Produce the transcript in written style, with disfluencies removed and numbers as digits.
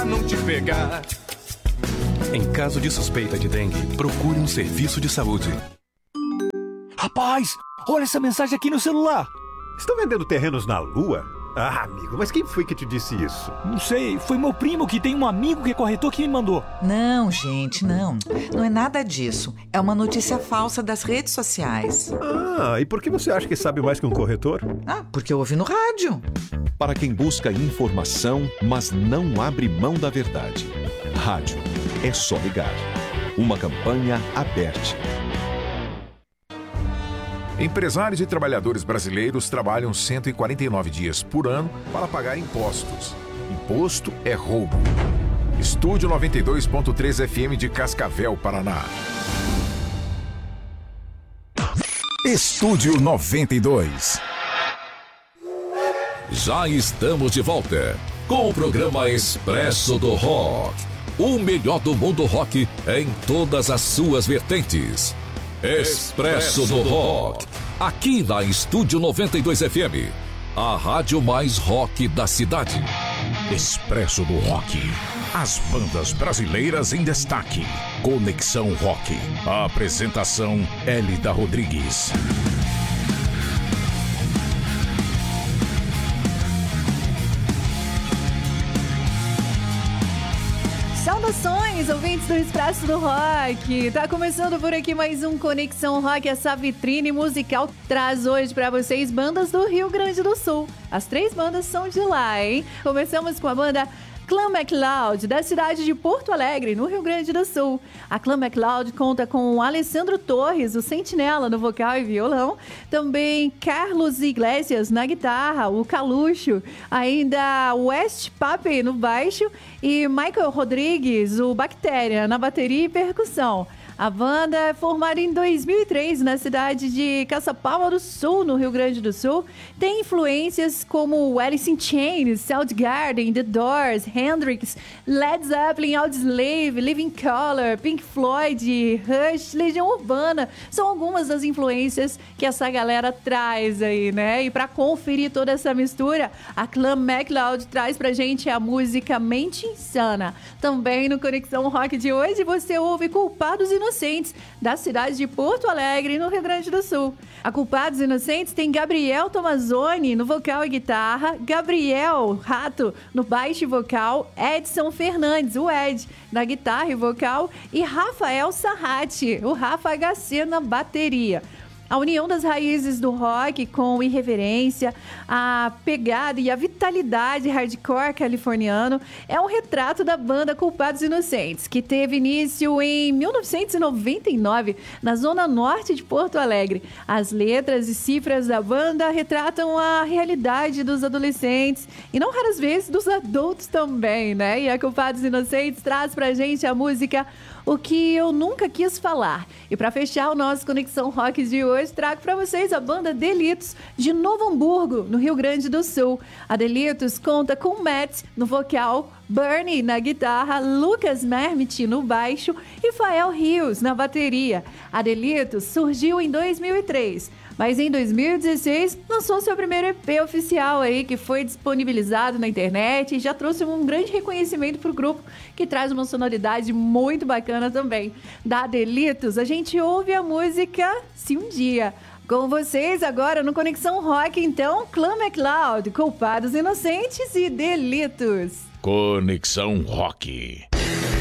não te pegar. Em caso de suspeita de dengue, procure um serviço de saúde. Rapaz, olha essa mensagem aqui no celular. Estão vendendo terrenos na Lua? Ah, amigo, mas quem foi que te disse isso? Não sei, foi meu primo que tem um amigo que é corretor que me mandou. Não, gente, não. Não é nada disso. É uma notícia falsa das redes sociais. Ah, e por que você acha que sabe mais que um corretor? Ah, porque eu ouvi no rádio. Para quem busca informação, mas não abre mão da verdade. Rádio. É só ligar. Uma campanha aberta. Empresários e trabalhadores brasileiros trabalham 149 dias por ano para pagar impostos. Imposto é roubo. Estúdio 92.3 FM de Cascavel, Paraná. Estúdio 92. Já estamos de volta com o programa Expresso do Rock. O melhor do mundo rock em todas as suas vertentes. Expresso do Rock. Aqui na Estúdio 92 FM. A rádio mais rock da cidade. Expresso do Rock. As bandas brasileiras em destaque. Conexão Rock. A apresentação Hélida Rodrigues. Saudações, ouvintes do Expresso do Rock. Tá começando por aqui mais um Conexão Rock. Essa vitrine musical traz hoje pra vocês bandas do Rio Grande do Sul. As 3 bandas são de lá, hein? Começamos com a banda Clan MacLeod, da cidade de Porto Alegre, no Rio Grande do Sul. A Clan MacLeod conta com o Alessandro Torres, o Sentinela, no vocal e violão. Também Carlos Iglesias na guitarra, o Caluxo. Ainda West Pape no baixo e Michael Rodrigues, o Bactéria, na bateria e percussão. A banda é formada em 2003 na cidade de Caçapava do Sul, no Rio Grande do Sul. Tem influências como Alice in Chains, Soundgarden, The Doors, Hendrix, Led Zeppelin, Audioslave, Living Colour, Pink Floyd, Rush, Legião Urbana. São algumas das influências que essa galera traz aí, né? E para conferir toda essa mistura, a Clan MacLeod traz pra gente a música Mente Insana. Também no Conexão Rock de hoje você ouve Culpados Inocentes, da cidade de Porto Alegre, no Rio Grande do Sul. A Culpados Inocentes tem Gabriel Tomazoni no vocal e guitarra, Gabriel Rato no baixo e vocal, Edson Fernandes, o Ed, na guitarra e vocal, e Rafael Sarrati, o Rafa HC, na bateria. A união das raízes do rock com irreverência, a pegada e a vitalidade hardcore californiano é um retrato da banda Culpados Inocentes, que teve início em 1999, na zona norte de Porto Alegre. As letras e cifras da banda retratam a realidade dos adolescentes e não raras vezes dos adultos também, né? E a Culpados Inocentes traz pra gente a música O Que Eu Nunca Quis Falar. E para fechar o nosso Conexão Rock de hoje, trago para vocês a banda Delitos, de Novo Hamburgo, no Rio Grande do Sul. A Delitos conta com Matt no vocal, Bernie na guitarra, Lucas Mermit no baixo e Fael Rios na bateria. A Delitos surgiu em 2003, mas em 2016 lançou seu primeiro EP oficial aí, que foi disponibilizado na internet e já trouxe um grande reconhecimento pro grupo, que traz uma sonoridade muito bacana também. Da Delitos, a gente ouve a música Se Um Dia. Com vocês agora no Conexão Rock, então, Clan MacLeod, Culpados Inocentes e Delitos. Conexão Rock.